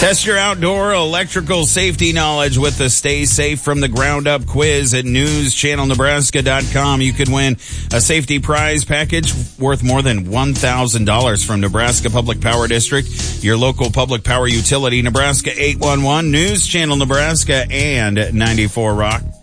Test your outdoor electrical safety knowledge with the Stay Safe from the Ground Up quiz at newschannelnebraska.com. You could win a safety prize package worth more than $1,000 from Nebraska Public Power District, your local public power utility, Nebraska 811, News Channel Nebraska, and 94 Rock.